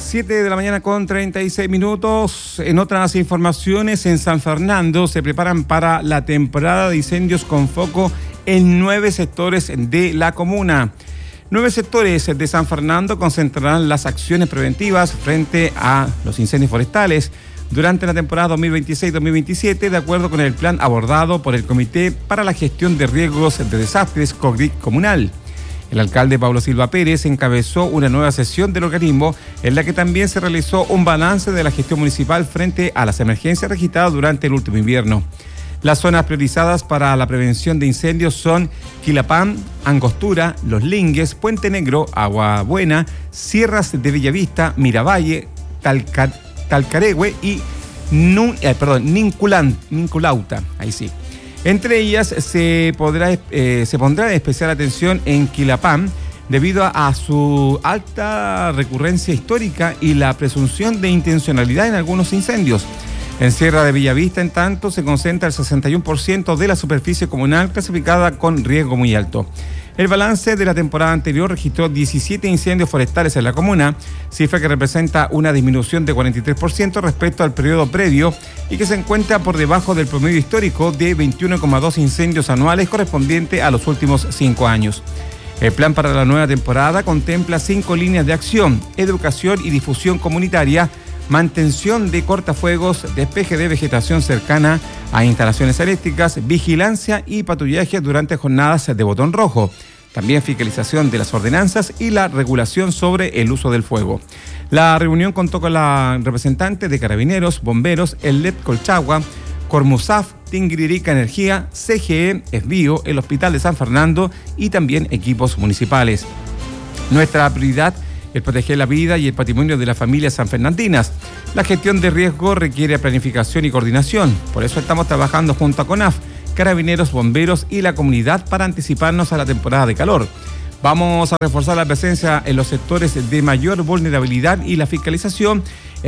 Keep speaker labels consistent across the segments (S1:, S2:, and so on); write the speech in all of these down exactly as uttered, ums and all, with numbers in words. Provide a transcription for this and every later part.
S1: siete de la mañana con treinta y seis minutos. En otras informaciones, en San Fernando se preparan para la temporada de incendios con foco en nueve sectores de la comuna. Nueve sectores de San Fernando concentrarán las acciones preventivas frente a los incendios forestales durante la temporada dos mil veintiséis dos mil veintisiete, de acuerdo con el plan abordado por el Comité para la Gestión de Riesgos de Desastres COGRIC comunal. El alcalde Pablo Silva Pérez encabezó una nueva sesión del organismo en la que también se realizó un balance de la gestión municipal frente a las emergencias registradas durante el último invierno. Las zonas priorizadas para la prevención de incendios son Quilapam, Angostura, Los Lingues, Puente Negro, Agua Buena, Sierras de Bellavista, Miravalle, Talca, Talcaregüe y Nun, eh, perdón, Ninculan, Ninculauta, ahí sí. Entre ellas se, podrá, eh, se pondrá especial atención en Quilapam debido a, a su alta recurrencia histórica y la presunción de intencionalidad en algunos incendios. En Sierra de Bellavista, en tanto, se concentra el sesenta y uno por ciento de la superficie comunal clasificada con riesgo muy alto. El balance de la temporada anterior registró diecisiete incendios forestales en la comuna, cifra que representa una disminución de cuarenta y tres por ciento respecto al periodo previo y que se encuentra por debajo del promedio histórico de veintiuno coma dos incendios anuales correspondiente a los últimos cinco años. El plan para la nueva temporada contempla cinco líneas de acción: educación y difusión comunitaria, mantención de cortafuegos, despeje de vegetación cercana a instalaciones eléctricas, vigilancia y patrullaje durante jornadas de botón rojo. También fiscalización de las ordenanzas y la regulación sobre el uso del fuego. La reunión contó con la representante de Carabineros, Bomberos, el L E P Colchagua, Cormusaf, Tinguiririca Energía, C G E, Esbio, el Hospital de San Fernando y también equipos municipales. Nuestra prioridad es proteger la vida y el patrimonio de las familias sanfernandinas. La gestión de riesgo requiere planificación y coordinación. Por eso estamos trabajando junto a CONAF, Carabineros, Bomberos y la comunidad para anticiparnos a la temporada de calor. Vamos a reforzar la presencia en los sectores de mayor vulnerabilidad y la fiscalización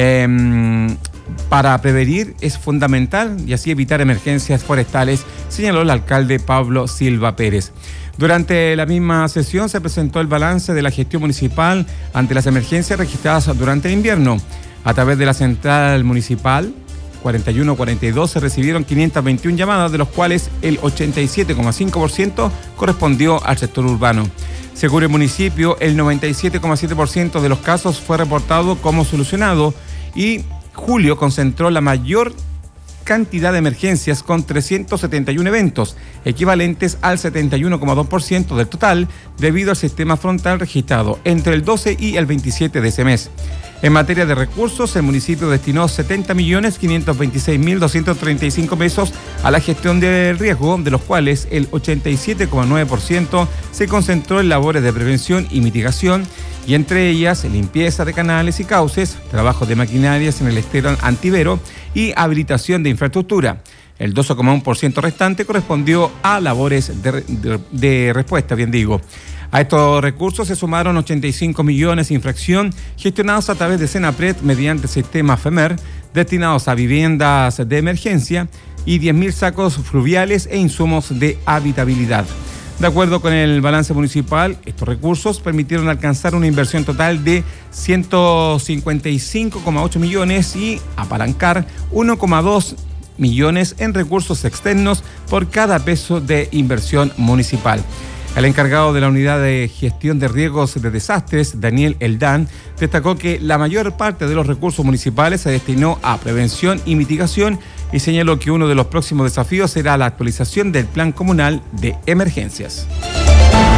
S1: eh, para prevenir es fundamental y así evitar emergencias forestales, señaló el alcalde Pablo Silva Pérez. Durante la misma sesión se presentó el balance de la gestión municipal ante las emergencias registradas durante el invierno. A través de la central municipal cuarenta y uno cuarenta y dos se recibieron quinientas veintiuna llamadas, de los cuales el ochenta y siete coma cinco por ciento correspondió al sector urbano. Según el municipio, el noventa y siete coma siete por ciento de los casos fue reportado como solucionado y julio concentró la mayor cantidad de emergencias con trescientos setenta y uno eventos, equivalentes al setenta y uno coma dos por ciento del total, debido al sistema frontal registrado entre el doce y el veintisiete de ese mes. En materia de recursos, el municipio destinó setenta millones quinientos veintiséis mil doscientos treinta y cinco pesos a la gestión del riesgo, de los cuales el ochenta y siete coma nueve por ciento se concentró en labores de prevención y mitigación, y entre ellas limpieza de canales y cauces, trabajo de maquinarias en el estero antivero y habilitación de infraestructura. El doce coma uno por ciento restante correspondió a labores de, de, de respuesta, bien digo. A estos recursos se sumaron ochenta y cinco millones de infracción gestionados a través de Senapred mediante el sistema FEMER, destinados a viviendas de emergencia, y diez mil sacos fluviales e insumos de habitabilidad. De acuerdo con el balance municipal, estos recursos permitieron alcanzar una inversión total de ciento cincuenta y cinco coma ocho millones y apalancar uno coma dos millones en recursos externos por cada peso de inversión municipal. El encargado de la Unidad de Gestión de Riesgos de Desastres, Daniel Eldán, destacó que la mayor parte de los recursos municipales se destinó a prevención y mitigación y señaló que uno de los próximos desafíos será la actualización del Plan Comunal de Emergencias.